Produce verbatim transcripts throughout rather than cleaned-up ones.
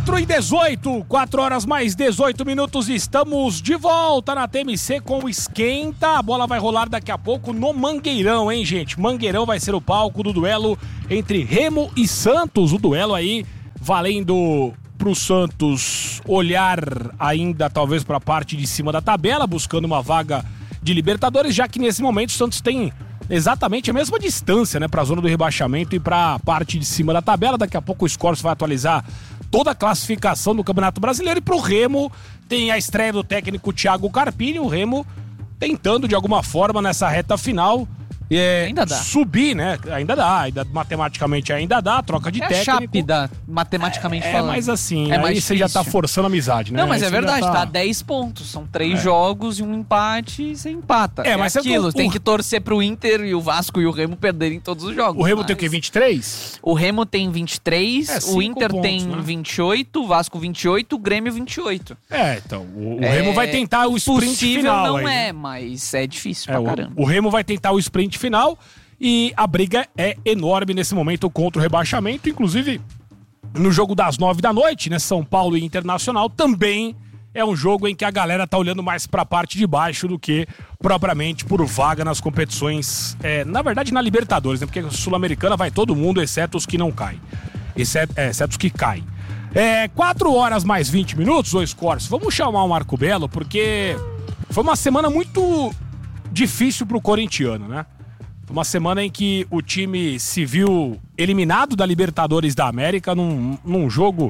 quatro e dezoito, quatro horas mais dezoito minutos, estamos de volta na T M C com o Esquenta. A bola vai rolar daqui a pouco no Mangueirão, hein, gente? Mangueirão vai ser o palco do duelo entre Remo e Santos. O duelo aí valendo pro Santos olhar ainda talvez para a parte de cima da tabela, buscando uma vaga de Libertadores, já que nesse momento o Santos tem exatamente a mesma distância, né, para a zona do rebaixamento e para a parte de cima da tabela. Daqui a pouco o Scores vai atualizar toda a classificação do Campeonato Brasileiro. E para o Remo tem a estreia do técnico Thiago Carpini. O Remo tentando de alguma forma nessa reta final é, ainda dá. subir, né? Ainda dá, ainda, matematicamente ainda dá, troca de é técnico. A Chape dá, matematicamente é, falando. É, mas assim, é aí mais você já tá forçando a amizade, né? Não, mas aí é verdade, tá... tá a dez pontos, são três é. jogos e um empate e você empata. É, é mas aquilo, você... tem o... que torcer pro Inter e o Vasco e o Remo perderem todos os jogos. O Remo mas... tem o quê, vinte e três? O Remo tem vinte e três, é, o Inter pontos, tem né? vinte e oito, o Vasco vinte e oito, o Grêmio vinte e oito. É, então, o, o é... Remo vai tentar o sprint Possível final. não aí, é, né? mas é difícil é, pra o, caramba. O Remo vai tentar o sprint final e a briga é enorme nesse momento contra o rebaixamento. Inclusive, no jogo das nove da noite, né, São Paulo e Internacional, também é um jogo em que a galera tá olhando mais pra parte de baixo do que propriamente por vaga nas competições, é, na verdade na Libertadores, né, porque a Sul-Americana vai todo mundo, exceto os que não caem, exceto, é, exceto os que caem. É, quatro horas mais vinte minutos, ô Scores, vamos chamar o Marco Belo, porque foi uma semana muito difícil pro corintiano, né? Uma semana em que o time se viu eliminado da Libertadores da América num, num jogo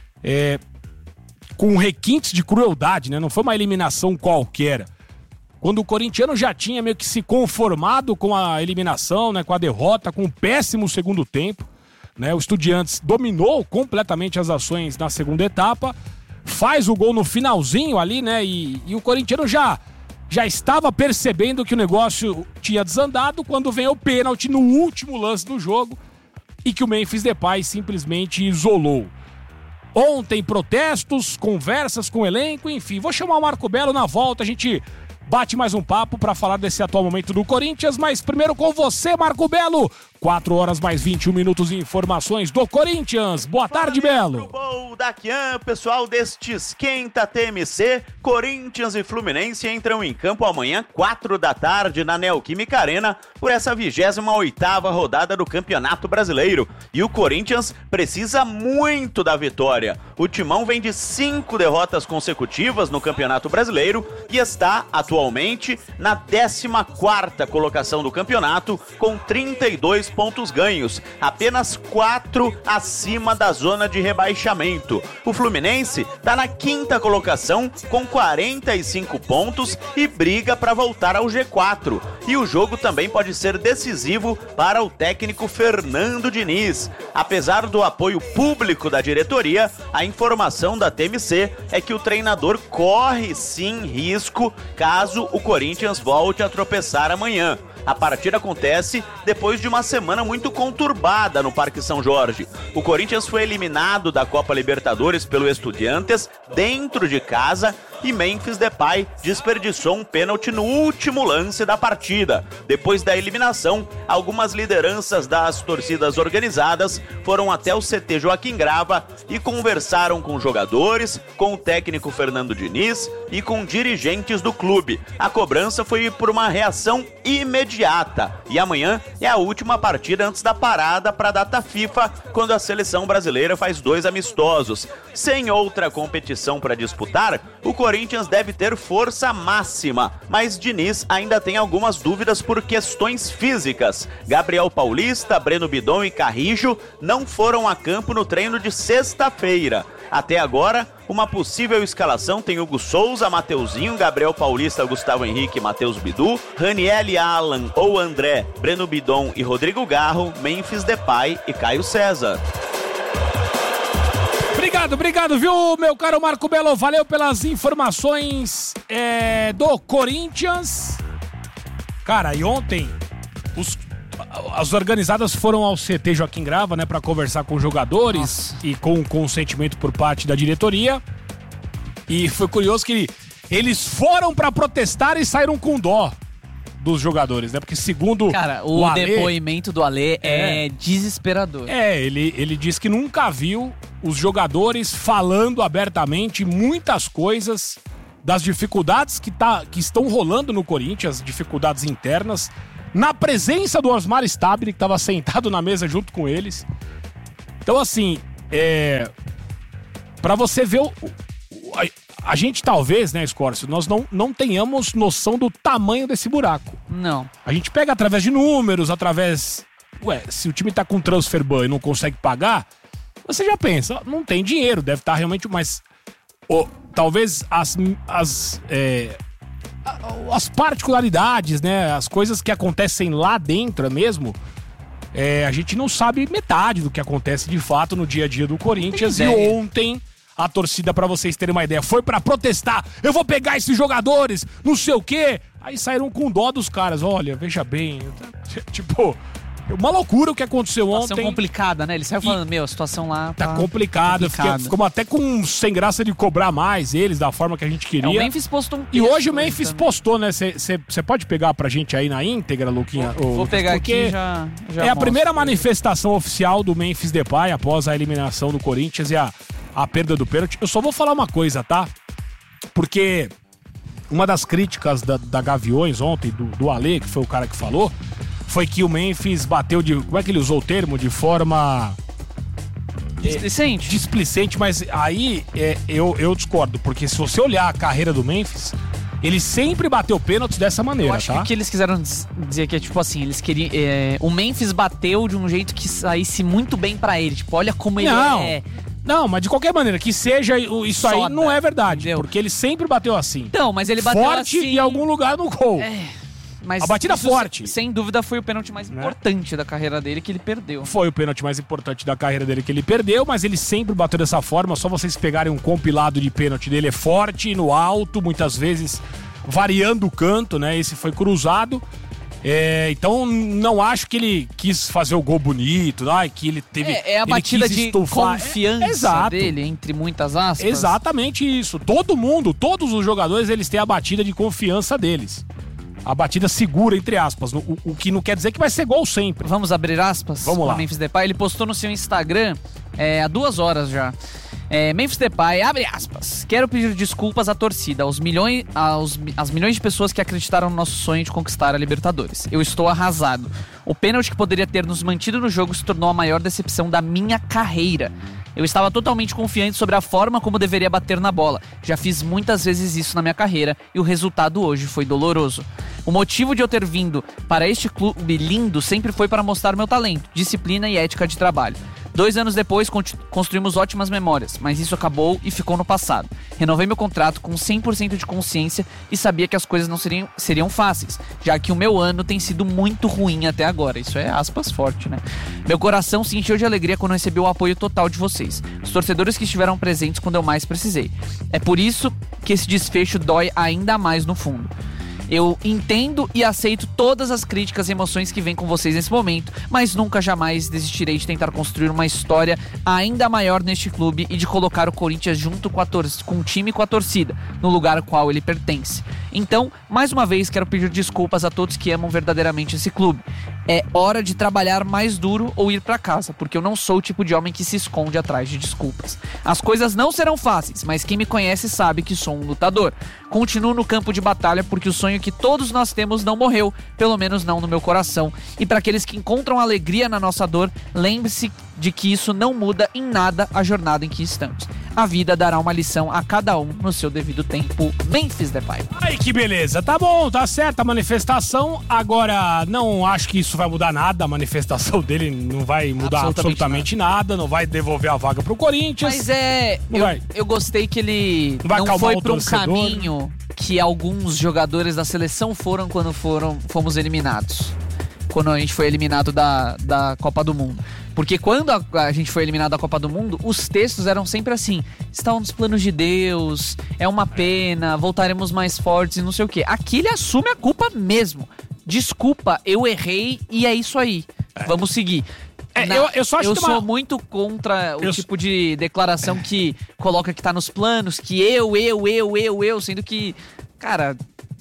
é, com requintes de crueldade, né? Não foi uma eliminação qualquer. Quando o corintiano já tinha meio que se conformado com a eliminação, né? Com a derrota, com um péssimo segundo tempo, né? O Estudiantes dominou completamente as ações na segunda etapa, faz o gol no finalzinho ali, né? E, e o corintiano já... já estava percebendo que o negócio tinha desandado quando vem o pênalti no último lance do jogo e que o Memphis Depay simplesmente isolou. Ontem, protestos, conversas com o elenco, enfim. Vou chamar o Marco Belo na volta, a gente bate mais um papo para falar desse atual momento do Corinthians, mas primeiro com você, Marco Belo. quatro horas mais vinte e um minutos de informações do Corinthians. Boa tarde, Belo. Bom, daqui a pessoal deste Esquenta T M C, Corinthians e Fluminense entram em campo amanhã, quatro da tarde, na Neoquímica Arena, por essa vigésima oitava rodada do Campeonato Brasileiro. E o Corinthians precisa muito da vitória. O Timão vem de cinco derrotas consecutivas no Campeonato Brasileiro e está atualmente na décima quarta colocação do campeonato, com trinta e dois pontos ganhos, apenas quatro acima da zona de rebaixamento. O Fluminense está na quinta colocação com quarenta e cinco pontos e briga para voltar ao G quatro. E o jogo também pode ser decisivo para o técnico Fernando Diniz. Apesar do apoio público da diretoria, a informação da T M C é que o treinador corre sim risco caso o Corinthians volte a tropeçar amanhã. A partida acontece depois de uma semana muito conturbada no Parque São Jorge. O Corinthians foi eliminado da Copa Libertadores pelo Estudiantes dentro de casa e Memphis Depay desperdiçou um pênalti no último lance da partida. Depois da eliminação, algumas lideranças das torcidas organizadas foram até o C T Joaquim Grava e conversaram com jogadores, com o técnico Fernando Diniz e com dirigentes do clube. A cobrança foi por uma reação imediata. E amanhã é a última partida antes da parada para a data FIFA, quando a seleção brasileira faz dois amistosos. Sem outra competição para disputar, o Corinthians deve ter força máxima, mas Diniz ainda tem algumas dúvidas por questões físicas. Gabriel Paulista, Breno Bidon e Carrijo não foram a campo no treino de sexta-feira. Até agora, uma possível escalação tem Hugo Souza, Mateuzinho, Gabriel Paulista, Gustavo Henrique, Matheus Bidu, Raniel Alan ou André, Breno Bidon e Rodrigo Garro, Memphis Depay e Caio César. Obrigado, obrigado, viu, meu caro Marco Belo? Valeu pelas informações é, do Corinthians. Cara, e ontem os... as organizadas foram ao C T Joaquim Grava, né, para conversar com os jogadores. Nossa. E com o consentimento por parte da diretoria. E foi curioso que eles foram para protestar e saíram com dó dos jogadores, né? Porque segundo Cara, o, o Alê, depoimento do Alê é, é desesperador. É, ele, ele diz que nunca viu os jogadores falando abertamente muitas coisas das dificuldades que, tá, que estão rolando no Corinthians, dificuldades internas, na presença do Osmar Stabile, que estava sentado na mesa junto com eles. Então, assim, é... para você ver o... o a, a gente talvez, né, Scorcio, nós não, não tenhamos noção do tamanho desse buraco. Não. A gente pega através de números, através... Ué, se o time tá com transfer ban e não consegue pagar, você já pensa, não tem dinheiro, deve estar realmente... Mas oh, talvez as, as, é, as particularidades, né, as coisas que acontecem lá dentro mesmo, é, a gente não sabe metade do que acontece de fato no dia a dia do Corinthians. E ontem... A torcida, pra vocês terem uma ideia, foi pra protestar. Eu vou pegar esses jogadores, não sei o quê. Aí saíram com dó dos caras. Olha, veja bem. Tipo, uma loucura o que aconteceu ontem. Situação complicada, né? Ele saiu falando, meu, a situação lá tá, tá complicada. Fiquei, ficamos até com sem graça de cobrar mais eles da forma que a gente queria. É, o Memphis postou um texto. E hoje o Memphis também postou, né? Você pode pegar pra gente aí na íntegra, Luquinha? Vou, vou Lucas, pegar aqui já, já É a mostro. primeira manifestação oficial do Memphis Depay após a eliminação do Corinthians e a... a perda do pênalti. Eu só vou falar uma coisa, tá? Porque uma das críticas da, da Gaviões ontem, do, do Ale, que foi o cara que falou, foi que o Memphis bateu de... Como é que ele usou o termo? De forma... Displicente. É, displicente, mas aí é, eu, eu discordo, porque se você olhar a carreira do Memphis, ele sempre bateu pênaltis dessa maneira, Eu acho tá? que o que eles quiseram dizer que é tipo assim, eles queriam... É, o Memphis bateu de um jeito que saísse muito bem pra ele. Tipo, olha como ele Não. é... Não, mas de qualquer maneira, que seja isso Soda, aí não é verdade, entendeu? porque ele sempre bateu assim. Então, mas ele bateu forte assim... em algum lugar no gol. É, mas A batida isso, forte. Sem dúvida foi o pênalti mais Né? importante da carreira dele que ele perdeu. Foi o pênalti mais importante da carreira dele que ele perdeu, mas ele sempre bateu dessa forma. Só vocês pegarem um compilado de pênalti dele, é forte, no alto, muitas vezes variando o canto, né? Esse foi cruzado. É, então não acho que ele quis fazer o gol bonito, ai, que ele teve. É, é a ele batida quis de estufar. confiança É, exato. dele, entre muitas aspas. Exatamente isso. Todo mundo, todos os jogadores, eles têm a batida de confiança deles. A batida segura, entre aspas. O, o que não quer dizer que vai ser gol sempre. Vamos abrir aspas? Vamos lá. O Memphis Depay, ele postou no seu Instagram é, há duas horas já. É, Memphis Depay, abre aspas. Quero pedir desculpas à torcida, aos milhões, aos, às milhões de pessoas que acreditaram no nosso sonho de conquistar a Libertadores. Eu estou arrasado. O pênalti que poderia ter nos mantido no jogo se tornou a maior decepção da minha carreira. Eu estava totalmente confiante sobre a forma como deveria bater na bola. Já fiz muitas vezes isso na minha carreira e o resultado hoje foi doloroso. O motivo de eu ter vindo para este clube lindo sempre foi para mostrar meu talento, disciplina e ética de trabalho. Dois anos depois, construímos ótimas memórias, mas isso acabou e ficou no passado. Renovei meu contrato com cem por cento de consciência e sabia que as coisas não seriam, seriam fáceis, já que o meu ano tem sido muito ruim até agora. Isso é aspas forte, né? Meu coração se encheu de alegria quando recebi o apoio total de vocês, os torcedores que estiveram presentes quando eu mais precisei. É por isso que esse desfecho dói ainda mais no fundo. Eu entendo e aceito todas as críticas e emoções que vêm com vocês nesse momento, mas nunca jamais desistirei de tentar construir uma história ainda maior neste clube e de colocar o Corinthians junto com, a tor- com o time e com a torcida, no lugar ao qual ele pertence. Então, mais uma vez, quero pedir desculpas a todos que amam verdadeiramente esse clube. É hora de trabalhar mais duro ou ir pra casa, porque eu não sou o tipo de homem que se esconde atrás de desculpas. As coisas não serão fáceis, mas quem me conhece sabe que sou um lutador. Continuo no campo de batalha porque o sonho que todos nós temos não morreu, pelo menos não no meu coração. E para aqueles que encontram alegria na nossa dor, lembre-se de que isso não muda em nada a jornada em que estamos. A vida dará uma lição a cada um no seu devido tempo. Memphis Depay. Aí que beleza, tá bom, tá certa a manifestação. Agora, não acho que isso vai mudar nada. A manifestação dele não vai mudar absolutamente, absolutamente nada. nada, não vai devolver a vaga pro Corinthians. Mas é, Não eu, vai. eu gostei que ele Não vai não acalmar foi o pra um torcedor. caminho que alguns jogadores da seleção foram quando foram, fomos eliminados. Quando a gente foi eliminado da, da Copa do Mundo. Porque quando a, a gente foi eliminado da Copa do Mundo, os textos eram sempre assim: estão nos planos de Deus, é uma pena, voltaremos mais fortes e não sei o quê. Aqui ele assume a culpa mesmo. Desculpa, eu errei e é isso aí. É. Vamos seguir. É, Na, eu, eu só acho eu que sou uma... muito contra o eu tipo de declaração que coloca que tá nos planos, que eu, eu, eu, eu, eu, sendo que, cara...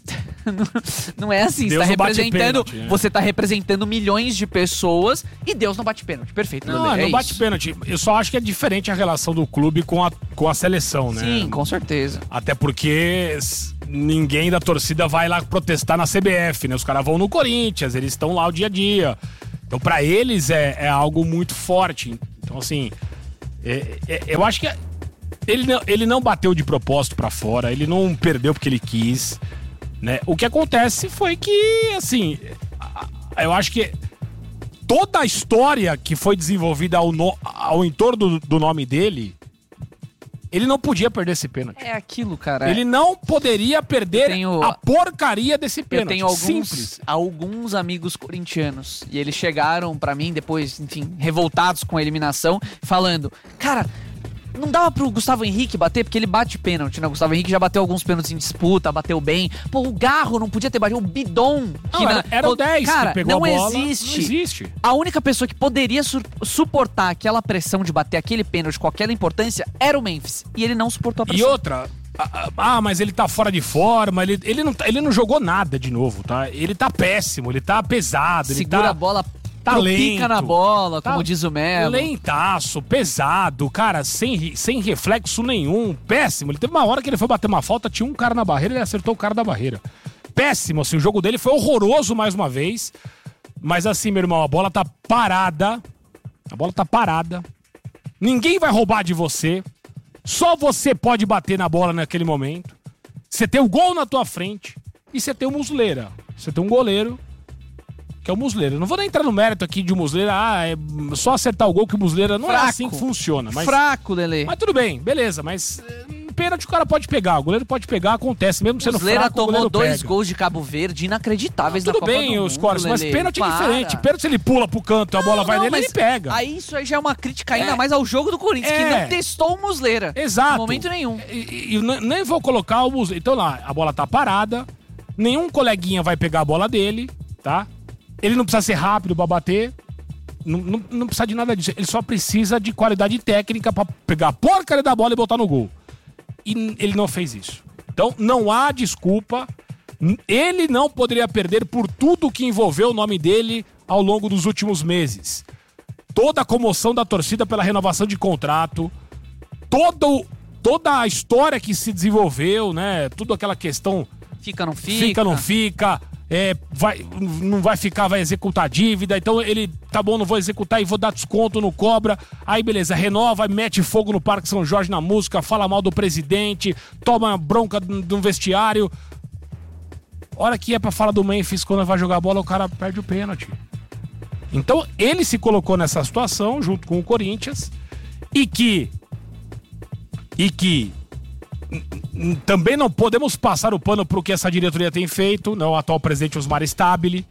não, não é assim. Deus Você tá não bate representando, pênalti, né? você tá representando milhões de pessoas e Deus não bate pênalti. Perfeito. Não, Lelê, não é bate isso. pênalti. Eu só acho que é diferente a relação do clube com a, com a seleção, né? Sim, com certeza. Até porque s- ninguém da torcida vai lá protestar na C B F, né? Os caras vão no Corinthians, eles estão lá o dia a dia. Então, pra eles, é, é algo muito forte. Então, assim, é- é- eu acho que ele não, ele não bateu de propósito pra fora, ele não perdeu porque ele quis, né? O que acontece foi que, assim, a- a- eu acho que toda a história que foi desenvolvida ao, no- ao entorno do, do nome dele, ele não podia perder esse pênalti. É aquilo, cara. Ele não poderia perder Eu tenho- a porcaria desse Eu pênalti. tenho alguns, Simples. alguns amigos corintianos e eles chegaram pra mim depois, enfim, revoltados com a eliminação, falando: cara, não dava pro Gustavo Henrique bater, porque ele bate pênalti, né? O Gustavo Henrique já bateu alguns pênaltis em disputa, bateu bem. Pô, o Garro não podia ter batido, o Bidon. Não, que era, na- era o o- dez cara, que pegou não a bola. existe. Não existe. A única pessoa que poderia su- suportar aquela pressão de bater aquele pênalti com aquela importância era o Memphis. E ele não suportou a E pressão. outra, ah, ah, mas ele tá fora de forma, ele, ele, não, tá- ele não jogou nada de novo, tá? Ele tá péssimo, ele tá pesado, ele Segura tá... a bola, tá tropica lento. na bola, Tá como diz o Melo. Lentaço, pesado, cara, sem, ri- sem reflexo nenhum, péssimo. Ele teve uma hora que ele foi bater uma falta, tinha um cara na barreira, ele acertou o cara da barreira. Péssimo, assim, o jogo dele foi horroroso mais uma vez. Mas assim, meu irmão, a bola tá parada, a bola tá parada. Ninguém vai roubar de você. Só você pode bater na bola naquele momento. Você tem o gol na tua frente e você tem o Muslera. Você tem um goleiro que é o Muslera. Eu não vou nem entrar no mérito aqui de o Muslera, ah, é só acertar o gol que o Muslera não Fraco. é assim que funciona. Mas, Fraco, Lelê. mas tudo bem, beleza, mas eh, pênalti o cara pode pegar, o goleiro pode pegar, acontece, mesmo O sendo Muslera fraco, o tomou goleiro dois pega. gols de Cabo Verde inacreditáveis na Tudo Copa bem, do os Mundo, cortes, mas Lelê. pênalti é Para. diferente. Pênalti se ele pula pro canto e a bola Não, vai não, nele, mas ele pega. Aí isso aí já é uma crítica ainda É. mais ao jogo do Corinthians, que É. não testou o Muslera. Exato. Em momento nenhum. E, e- e ne- nem vou colocar o Muslera. Então lá, a bola tá parada, nenhum coleguinha vai pegar a bola dele, tá? Ele não precisa ser rápido pra bater. Não, não, não precisa de nada disso. Ele só precisa de qualidade técnica pra pegar a porcaria da bola e botar no gol. E n- ele não fez isso. Então não há desculpa. N- Ele não poderia perder por tudo que envolveu o nome dele ao longo dos últimos meses. Toda a comoção da torcida pela renovação de contrato, todo, toda a história que se desenvolveu, né? Tudo aquela questão Fica, não fica. fica, não fica, é, vai, não vai ficar, vai executar a dívida, então ele, tá bom, não vou executar e vou dar desconto, não cobra, aí beleza, renova, mete fogo no Parque São Jorge na música, fala mal do presidente, toma bronca no vestiário. Hora que é pra falar do Memphis, quando vai jogar bola, o cara perde o pênalti. Então ele se colocou nessa situação, junto com o Corinthians, e que, e que também não podemos passar o pano pro que essa diretoria tem feito, né? O atual presidente Osmar Stabile.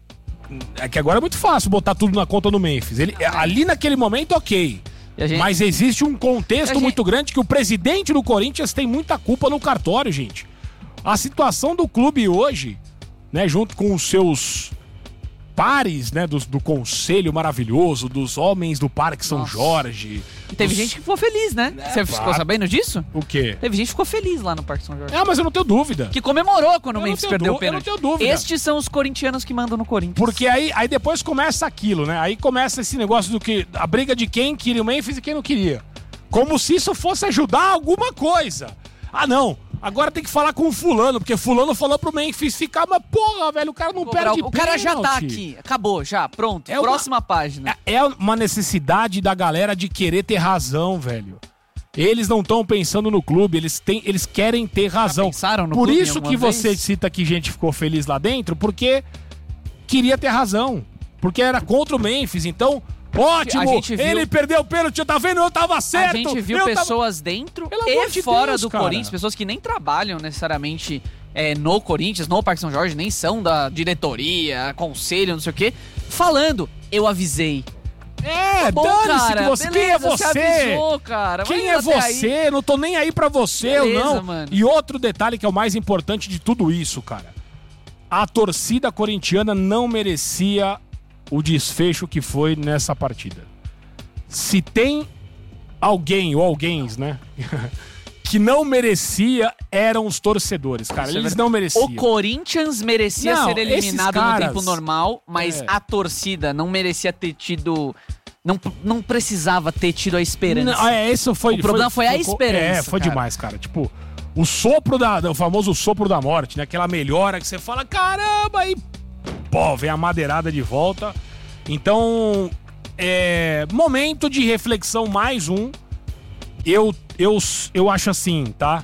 É que agora é muito fácil botar tudo na conta do Memphis. Ele, ali naquele momento, ok. E a gente- Mas existe um contexto A gente- muito grande que o presidente do Corinthians tem muita culpa no cartório, gente. A situação do clube hoje, né, junto com os seus pares, né, do, do conselho maravilhoso, dos homens do Parque São Nossa. Jorge. E teve dos- gente que ficou feliz, né? Você ficou claro. sabendo disso? O quê? Teve gente que ficou feliz lá no Parque São Jorge. É, mas eu não tenho dúvida. Que comemorou quando Eu o não Memphis tenho perdeu o dú- eu não pênalti. tenho dúvida. Estes são os corintianos que mandam no Corinthians. Porque aí, aí depois começa aquilo, né? Aí começa esse negócio do que... A briga de quem queria o Memphis e quem não queria. Como se isso fosse ajudar alguma coisa. Ah, não. Agora tem que falar com o fulano, porque fulano falou pro Memphis ficar, mas porra, velho, o cara não Cobrar- perde o cara já tá pênalti. aqui. Acabou, já. Pronto. É uma- Próxima página. É é uma necessidade da galera de querer ter razão, velho. Eles não estão pensando no clube, eles, têm, eles querem ter razão. pensaram no Por clube isso alguma que você vez? cita que gente ficou feliz lá dentro, porque queria ter razão. Porque era contra o Memphis, então, ótimo, A gente viu- ele perdeu o pênalti, tá vendo? Eu tava certo. A gente viu eu tava- pessoas dentro Pelo e amor de fora Deus, do cara. Corinthians, pessoas que nem trabalham necessariamente é, no Corinthians, no Parque São Jorge, nem são da diretoria, conselho, não sei o quê, falando, eu avisei. É, Bom, dane-se cara, que você. Quem é beleza, você? avisou, cara. Quem Mas é até aí- você? Não tô nem aí pra você Beleza, ou não. mano. E outro detalhe que é o mais importante de tudo isso, cara. A torcida corintiana não merecia o desfecho que foi nessa partida. Se tem alguém ou alguém, né, que não merecia eram os torcedores, cara. Isso é Eles verdade. não mereciam. O Corinthians merecia Não, ser eliminado esses caras- no tempo normal, mas É. a torcida não merecia ter tido... Não, não precisava ter tido a esperança. Não, é, isso foi... O problema foi a esperança, É, foi cara. demais, cara. Tipo, o sopro da... O famoso sopro da morte, né? Aquela melhora que você fala, caramba, aí... Pô, vem a madeirada de volta. Então, é... Momento de reflexão, mais um. Eu, eu, eu acho assim, tá?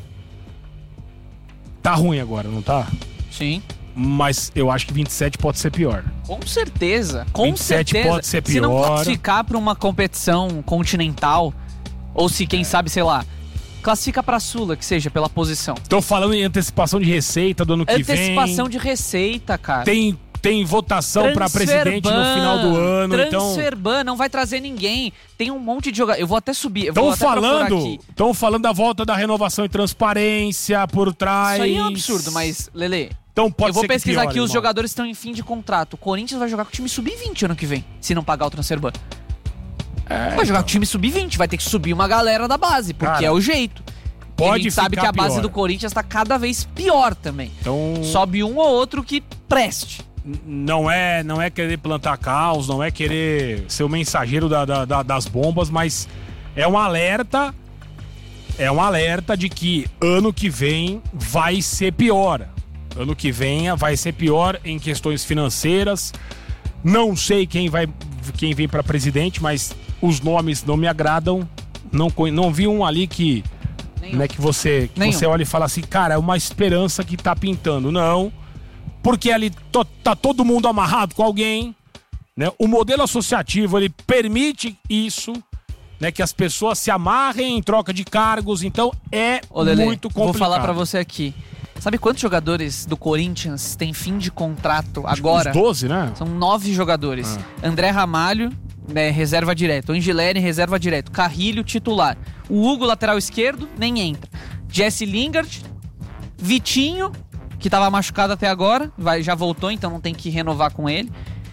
Tá ruim agora, não tá? Sim. Mas eu acho que vinte e sete pode ser pior. Com certeza. Com vinte e sete certeza. pode ser Se não pior. classificar pra uma competição continental, ou se, quem sabe, sei lá, classifica pra Sula, que seja, pela posição. Tô falando em antecipação de receita do ano que Antecipação vem. de receita, cara. Tem, tem votação pra presidente no final do ano, então... Transferban não vai trazer ninguém. Tem um monte de jogador. Eu vou até subir. Eu Estão vou até procurar falando, aqui. estão falando da volta da renovação e transparência por trás. Isso aí é um absurdo, mas, Lelê, Então pode eu vou ser que pesquisar piore, aqui, os irmão. jogadores estão em fim de contrato. O Corinthians vai jogar com o time sub vinte ano que vem, se não pagar o Transferban. É, Vai jogar com o time sub vinte, vai ter que subir uma galera da base, porque Cara, é o jeito. pode e a gente sabe ficar que a base pior. do Corinthians tá cada vez pior também. Então, Sobe um ou outro que preste. n- não é, não é querer plantar caos, não é querer ser o mensageiro da- da- da- das bombas, mas é um alerta, é um alerta de que ano que vem vai ser pior. Ano que vem vai ser pior em questões financeiras. Não sei quem vai, quem vem para presidente, mas os nomes não me agradam. Não, conhe- não vi um ali que, Nenhum. né, que você, que Nenhum. você olha e fala assim, cara, é uma esperança que tá pintando. Não, porque ali to- tá todo mundo amarrado com alguém, né? O modelo associativo, ele permite isso, né, que as pessoas se amarrem em troca de cargos, então é Ô, Lelê, muito complicado. vou falar pra você aqui. Sabe quantos jogadores do Corinthians têm fim de contrato agora? Uns doze, né? São nove jogadores. André Ramalho, né, reserva direto. Angelini, reserva direto. Carrilho, titular. O Hugo, lateral esquerdo, nem entra. Jesse Lingard. Vitinho, que tava machucado até agora. Vai, já voltou, então não tem que renovar com ele.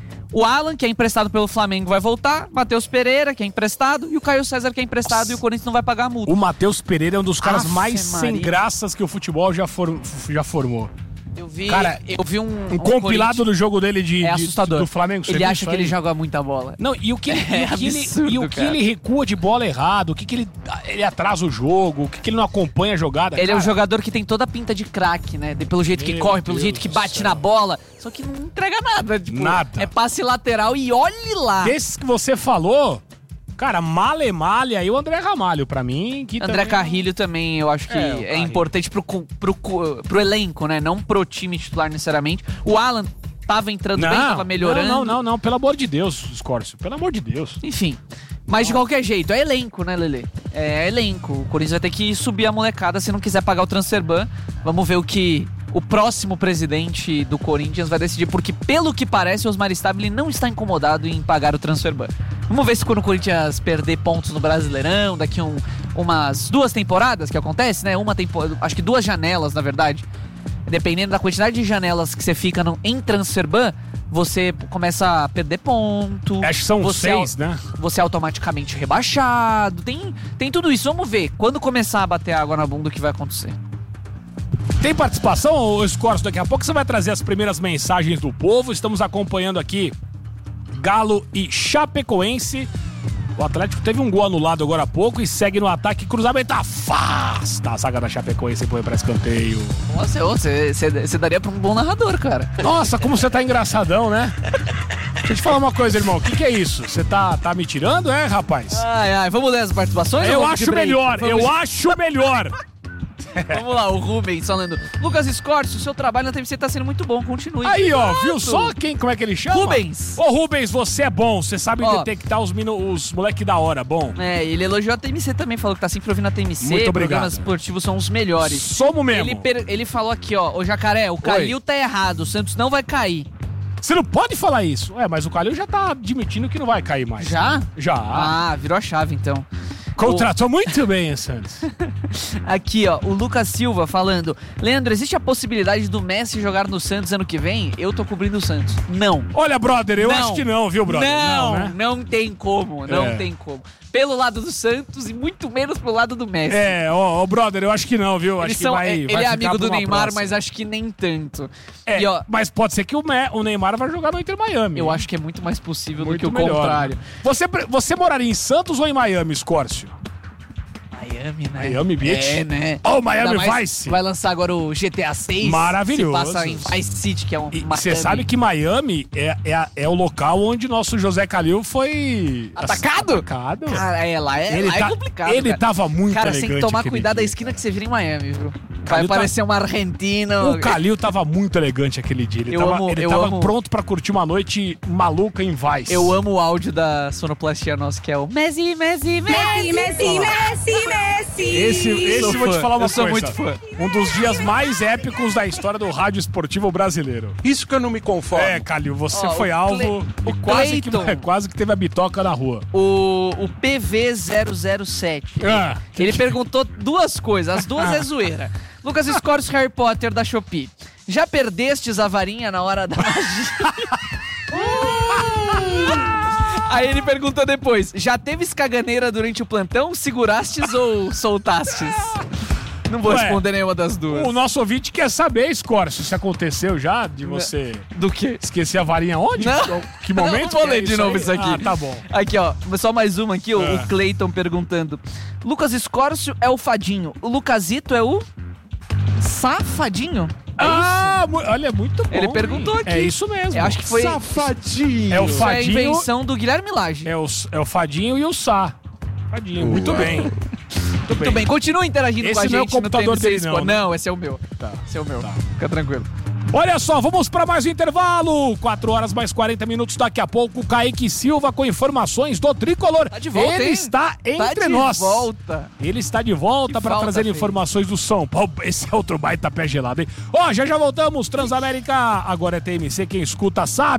O Alan, que é emprestado pelo Flamengo, vai voltar. Matheus Pereira, que é emprestado. E o Caio César, que é emprestado. Nossa. E o Corinthians não vai pagar a multa. O Matheus Pereira é um dos caras Afe mais sem Maria. graças que o futebol já, for, já formou. Eu vi, Cara, eu vi um, Um compilado do jogo dele de, É de- assustador. do Flamengo. você Ele viu acha isso que aí? ele joga muita bola. Não, e o que ele, É e o que ele- absurdo, e o que cara. ele recua de bola errado, o que, que ele, ele atrasa o jogo, o que, que ele não acompanha a jogada. Ele é cara. um jogador que tem toda a pinta de craque, né? De- Pelo jeito que Meu corre, pelo Deus jeito que do bate céu. na bola. Só que não entrega nada. Tipo, Nada. É passe lateral e olhe lá. Desses que você falou, cara, male male aí o André Ramalho, pra mim. Que André também- Carrilho também, eu acho que É, o é, Carrilho. importante pro, co- pro, co- pro elenco, né? Não pro time titular necessariamente. O Alan tava entrando bem, tava melhorando. Não, não, não, não, pelo amor de Deus, Scorcio, pelo amor de Deus. Enfim. Mas de qualquer jeito, é elenco, né, Lelê? É elenco. O Corinthians vai ter que subir a molecada se não quiser pagar o Transferban. Vamos ver o que o próximo presidente do Corinthians vai decidir, porque pelo que parece, o Osmar Stabile não está incomodado em pagar o Transferban. Vamos ver se quando o Corinthians perder pontos no Brasileirão, daqui um, umas duas temporadas que acontece, né? Uma temporada, acho que duas janelas, na verdade. Dependendo da quantidade de janelas que você fica no, em Transferban, você começa a perder ponto. Acho que são você seis, é, né? Você é automaticamente rebaixado. Tem, tem tudo isso. Vamos ver. Quando começar a bater água na bunda, o que vai acontecer? Tem participação, ô Scorcio? Daqui a pouco você vai trazer as primeiras mensagens do povo. Estamos acompanhando aqui Galo e Chapecoense. O Atlético teve um gol anulado agora há pouco e segue no ataque. Cruzamento afasta a zaga da Chapecoense e põe pra escanteio. Nossa, você, você, você daria pra um bom narrador, cara. Nossa, como você tá engraçadão, né? Deixa eu te falar uma coisa, irmão. O que, que é isso? Você tá, tá me tirando, é, rapaz? Ai, ai, vamos ler as participações? ou Eu vamos de acho break? melhor, Vamos eu de- acho melhor. Vamos lá, o Rubens falando. Lucas Scorcio, o seu trabalho na T V C tá sendo muito bom, continue. Aí, ó, Exato. viu só quem, como é que ele chama? Rubens. Ô, Rubens, você é bom. Você sabe Ó. detectar os, mino, os moleque da hora, bom. É, ele elogiou a T M C também, falou que tá sempre ouvindo a T M C. Muito obrigado. Programas esportivos são os melhores. Somos mesmo. Ele, per- ele falou aqui, ó, ô Jacaré, o Calil tá errado, o Santos não vai cair. Você não pode falar isso. É, mas o Calil já tá admitindo que não vai cair mais. Já? Já. Ah, virou a chave então. Contratou muito bem, Santos. Aqui, ó, o Lucas Silva falando: Leandro, existe a possibilidade do Messi jogar no Santos ano que vem? Eu tô cobrindo o Santos. Não. Olha, brother, eu Não. acho que não, viu, brother? Não, né? não tem como, não É. tem como. pelo lado do Santos e muito menos pelo lado do Messi. É, ó, ó, brother, eu acho que não, viu? Eles Acho são, que vai, é, ele vai é ficar amigo pra do uma Neymar, próxima. mas acho que nem tanto. É, E, ó, mas pode ser que o, Me- o Neymar vai jogar no Inter Miami. eu acho que é muito mais possível Muito do que o melhor. contrário. Você, pre- você moraria em Santos ou em Miami, Scórcio? Miami, né? Miami Beach. É, né? Oh, Miami Ainda mais Vice. Vai lançar agora o G T A seis. Maravilhoso. Se passa em Vice City, que é um E uma você thumb. sabe que Miami é, é, a- é o local onde nosso José Calil foi... Atacado? Atacado. Cara, é, lá é, Ele lá tá- é complicado, ele cara. tava muito Cara, elegante tem que tomar aquele cuidado da dia, esquina cara. que você vira em Miami, viu? Vai Calil tá- parecer um argentino. O Calil tava muito elegante aquele dia. Ele Eu tava, amo- ele eu tava amo- pronto pra curtir uma noite maluca em Vice. Eu amo o áudio da sonoplastia nossa, que é o Messi, Messi, Messi, Messi, Messi, Messi. Esse, esse Sou vou te fã. falar uma Eu sou coisa. muito fã. Um dos dias mais épicos da história do rádio esportivo brasileiro. Isso que eu não me conformo. É, Calil, você Ó, foi o alvo Cle- e o quase que, Cleiton. quase que teve a bitoca na rua. O, o P V zero zero sete. Ah, Ele perguntou duas coisas, as duas Ah. é zoeira. Lucas Scores Harry Potter da Shopee. Já perdestes a varinha na hora da magia? Aí ele perguntou depois, já teve escaganeira durante o plantão? Segurastes ou soltastes? Não vou Ué, responder nenhuma das duas. O nosso ouvinte quer saber, Scórcio, se aconteceu já de você Do quê? esquecer a varinha onde? Não. Que momento? Não vou que é ler de novo aí? isso aqui. Ah, tá bom. Aqui, ó. Só mais uma aqui, ó, Ah. o Cleiton perguntando. Lucas Scórcio é o fadinho. O Lucasito é o safadinho? É Ah, mu- olha, muito bom. Ele perguntou hein? aqui. É isso mesmo. Eu acho que foi... Safadinho. É o Isso é a fadinho. invenção do Guilherme Lage. É o, é o Fadinho e o Sá. Fadinho, muito bem. Muito Muito bem, continua interagindo Esse com a não é o gente computador no T N C dele, não, Sport. né? Não, esse é o meu. Tá. Esse é o meu. Tá. Fica tranquilo. Olha só, vamos para mais um intervalo. quatro horas mais quarenta minutos. Daqui a pouco, Kaique Silva com informações do Tricolor. Tá de volta, Ele hein? está entre tá de nós. volta. Ele está de volta Que para falta trazer fez. informações do São Paulo. Esse é outro baita pé gelado, hein? Ó, já já voltamos. Transamérica, agora é T M C. Quem escuta sabe.